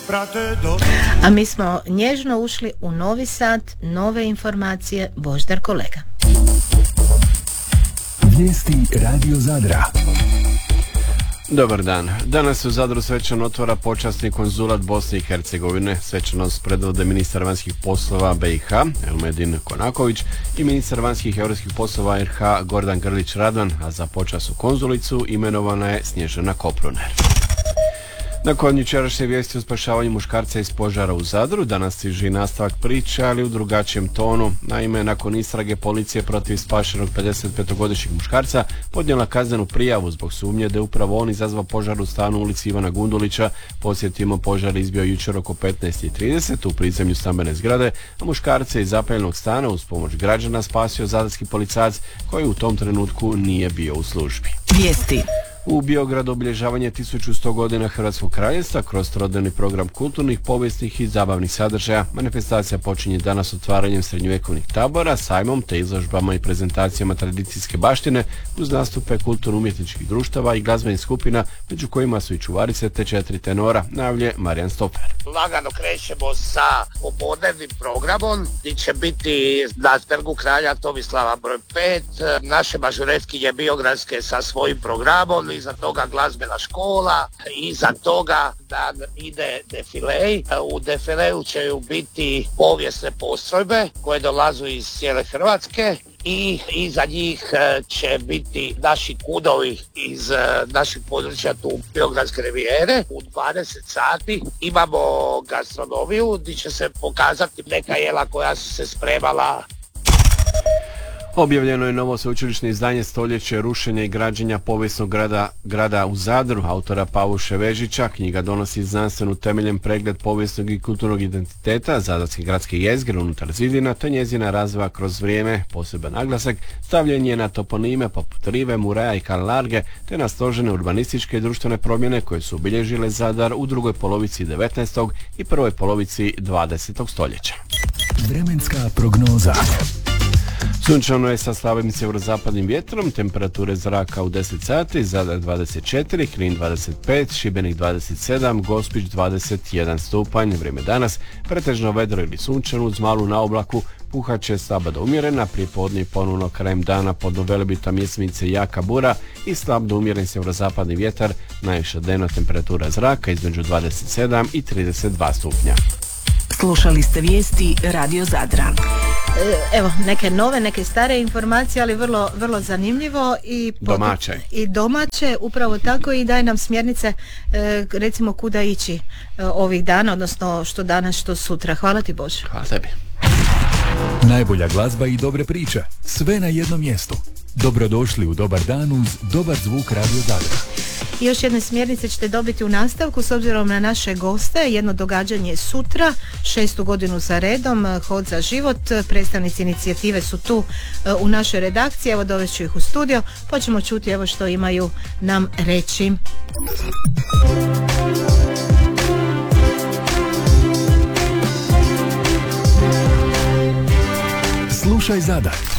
A mi smo nježno ušli u novi sat, nove informacije. Boždar kolega. Vijesti Radio Zadra. Dobar dan. Danas se u Zadru svečano otvara počasni konzulat Bosne i Hercegovine. Svečanost predvode ministar vanjskih poslova BiH Elmedin Konaković i ministar vanjskih i europskih poslova RH Gordan Grlić Radman, a za počasnu konzulicu imenovana je Snježana Kopruner. Nakon jučerašnje vijesti o spašavanju muškarca iz požara u Zadru, danas stiže nastavak priče, ali u drugačijem tonu. Naime, nakon istrage policije protiv spašenog 55-godišnjeg muškarca podnijela kaznenu prijavu zbog sumnje da je upravo on izazvao požar u stanu u ulici Ivana Gundulića. Podsjetimo, požar izbio jučer oko 15:30 u prizemlju stambene zgrade, a muškarca iz zapaljenog stana uz pomoć građana spasio zadarski policajac koji u tom trenutku nije bio u službi. Vijesti. U Biogradu obilježavanje 1100 godina Hrvatskog kraljevstva kroz trodnevni program kulturnih, povijesnih i zabavnih sadržaja. Manifestacija počinje danas otvaranjem srednjovjekovnih tabora, sajmom te izložbama i prezentacijama tradicijske baštine uz nastupe kulturno-umjetničkih društava i glazbenih skupina, među kojima su i čuvarice te 4 tenora, najavljuje Marijan Stofer. Lagano krećemo sa popodnevnim programom gdje će biti na Trgu kralja Tomislava broj 5, naše mažoretkinje biogradske sa svojim programom, iza toga glazbena škola, iza toga dan ide defilej. U defileju će biti povijesne postrojbe koje dolazu iz cijele Hrvatske i iza njih će biti naši kudovi iz naših područja tu Biogradske rivijere. U 20 sati imamo gastronomiju gdje će se pokazati neka jela koja su se spremala. Objavljeno je novo sveučilišno izdanje Stoljeće rušenja i građenja povijesnog grada u Zadru, autora Pavuše Vežića. Knjiga donosi znanstveno temeljem pregled povijesnog i kulturnog identiteta zadarske gradske jezgre unutar zidina te njezina razvoja kroz vrijeme. Poseban naglasak stavljen je na toponime poput Rive, Muraja i Karalarge te na složene urbanističke i društvene promjene koje su obilježile Zadar u drugoj polovici 19. i prvoj polovici 20. stoljeća. Vremenska prognoza. Sunčano je sa slabim sjeverozapadnim vjetrom, temperature zraka u 10 sati, Zadar 24, Knin 25, Šibenik 27, Gospić 21 stupanj. Vrijeme danas pretežno vedro ili sunčano uz malu naoblaku, puhat će slaba do umjerena, prijepodne i ponovno krajem dana pod Velebita mjesmice jaka bura i slab do umjeren sjeverozapadni vjetar, najviša dnevna temperatura zraka između 27 i 32 stupnja. Slušali ste vijesti Radio Zadra. Evo, neke nove, neke stare informacije, ali vrlo zanimljivo i domaće, upravo tako, i daje nam smjernice recimo kuda ići ovih dana, odnosno što danas, što sutra. Hvala ti, Bože. Hvala tebi. Najbolja glazba i dobre priče, sve na jednom mjestu. Dobrodošli u Dobar dan uz dobar zvuk Radio Zadra. I još jedne smjernice ćete dobiti u nastavku s obzirom na naše goste. Jedno događanje je sutra, 6. godinu za redom, Hod za život. Predstavnici inicijative su tu u našoj redakciji. Evo, dovest ću ih u studio pa ćemo čuti evo što imaju nam reći. Slušaj Zadar.